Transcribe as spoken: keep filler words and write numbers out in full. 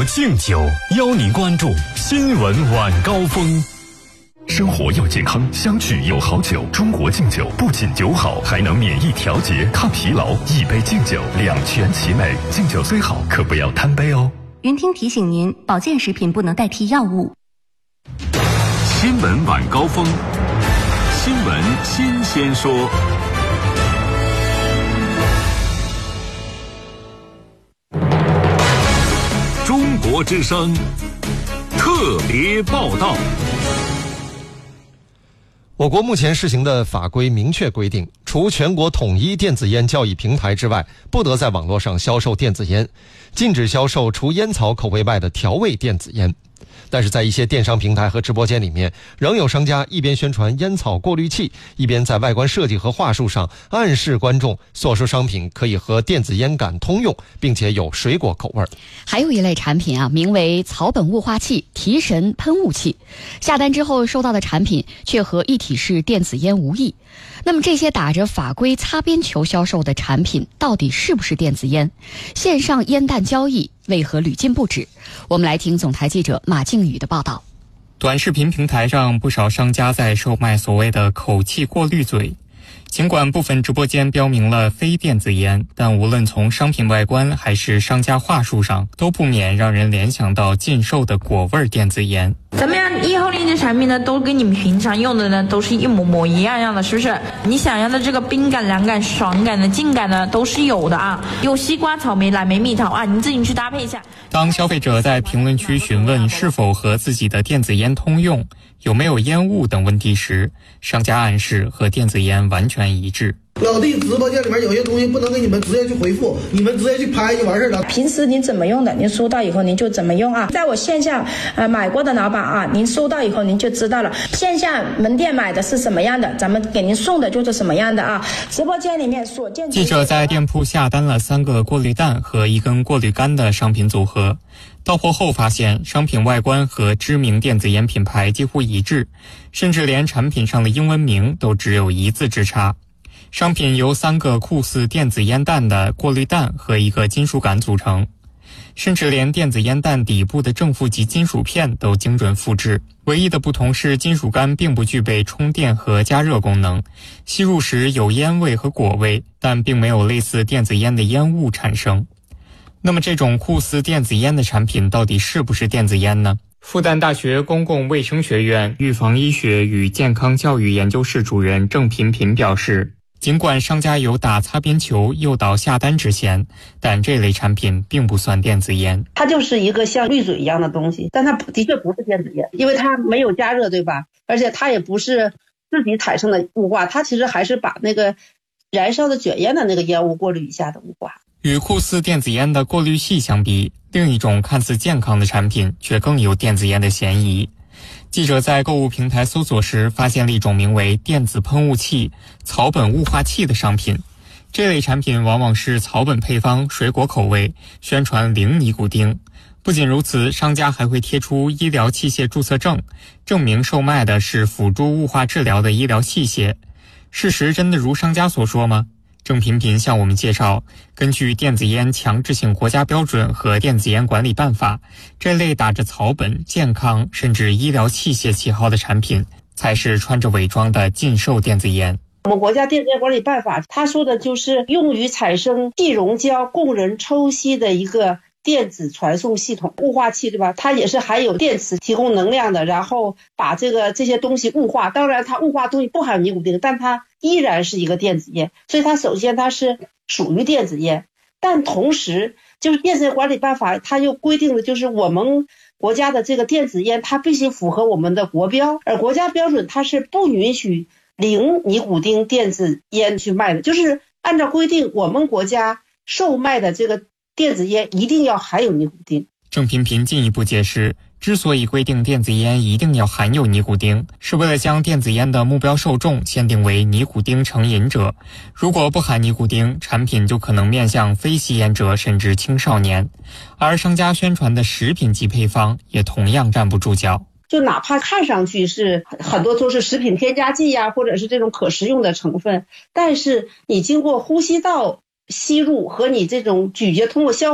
敬酒，邀您关注新闻晚高峰。生活要健康，相聚有好酒。中国敬酒不仅酒好，还能免疫调节、抗疲劳。一杯敬酒，两全其美。敬酒虽好，可不要贪杯哦。 云听提醒您，保健食品不能代替药物。 新闻晚高峰，新闻新鲜说。中国之声特别报道。 我国目前试行的法规明确规定，除全国统一电子烟交易平台之外，不得在网络上销售电子烟，禁止销售除烟草口味外的调味电子烟。但是在一些电商平台和直播间里面，仍有商家一边宣传烟草过滤器，一边在外观设计和话术上暗示观众所说商品可以和电子烟杆通用，并且有水果口味。 还有一类产品啊，名为草本雾化器、提神喷雾器，下单之后收到的产品却和一体式电子烟无异。那么这些打着法规擦边球销售的产品到底是不是电子烟？线上烟弹交易为何屡禁不止？我们来听总台记者马靖宇的报道。 短视频平台上，不少商家在售卖所谓的口气过滤嘴。尽管部分直播间标明了非电子烟，但无论从商品外观还是商家话术上，都不免让人联想到禁售的果味电子烟。 咱们以后那些产品呢，都跟你们平常用的呢，都是一模模一样样的，是不是？你想要的这个冰感、凉感、爽感的、劲感呢，都是有的啊。有西瓜、草莓、蓝莓、蜜桃啊，你自己去搭配一下。 当消费者在评论区询问是否和自己的电子烟通用，有没有烟雾等问题时，商家暗示和电子烟完全一致。 老弟，直播间里面有些东西不能给你们直接去回复，你们直接去拍就完事了。 平时您怎么用的，您收到以后您就怎么用啊。在我线下呃买过的老板啊，您收到以后您就知道了。线下门店买的是什么样的，咱们给您送的就是什么样的啊。直播间里面所见。 记者在店铺下单了三个过滤蛋和一根过滤杆的商品组合，到货后发现商品外观和知名电子烟品牌几乎一致，甚至连产品上的英文名都只有一字之差。商品由三个酷似电子烟弹的过滤弹和一个金属杆组成，甚至连电子烟弹底部的正负极金属片都精准复制。唯一的不同是金属杆并不具备充电和加热功能，吸入时有烟味和果味，但并没有类似电子烟的烟雾产生。那么这种酷似电子烟的产品到底是不是电子烟呢？复旦大学公共卫生学院预防医学与健康教育研究室主任郑频频表示，尽管商家有打擦边球、诱导下单之嫌，但这类产品并不算电子烟。 它就是一个像滤嘴一样的东西，但它的确不是电子烟，因为它没有加热，对吧？而且它也不是自己产生的雾化，它其实还是把那个燃烧的卷烟的那个烟雾过滤一下的雾化。 与酷似电子烟的过滤器相比，另一种看似健康的产品却更有电子烟的嫌疑。记者在购物平台搜索时发现了一种名为电子喷雾器、草本雾化器的商品。这类产品往往是草本配方、水果口味，宣传零尼古丁。不仅如此，商家还会贴出医疗器械注册证，证明售卖的是辅助雾化治疗的医疗器械。事实真的如商家所说吗？郑频频向我们介绍，根据电子烟强制性国家标准和电子烟管理办法，这类打着草本、健康甚至医疗器械旗号的产品，才是穿着伪装的禁售电子烟。 我们国家电子烟管理办法，它说的就是用于产生气溶胶供人抽吸的一个电子传送系统，雾化器，对吧？它也是含有电池提供能量的，然后把这个这些东西雾化。当然它雾化东西不含有尼古丁，但它依然是一个电子烟，所以它首先它是属于电子烟。但同时就是电子烟管理办法它又规定的就是我们国家的这个电子烟它必须符合我们的国标，而国家标准它是不允许零尼古丁电子烟去卖的，就是按照规定我们国家售卖的这个电子烟一定要含有尼古丁。 郑频频进一步解释，之所以规定电子烟一定要含有尼古丁，是为了将电子烟的目标受众限定为尼古丁成瘾者。如果不含尼古丁，产品就可能面向非吸烟者甚至青少年。而商家宣传的食品级配方也同样站不住脚。 就哪怕看上去是很多都是食品添加剂呀、啊，或者是这种可食用的成分，但是你经过呼吸道吸入和你这种咀嚼通过消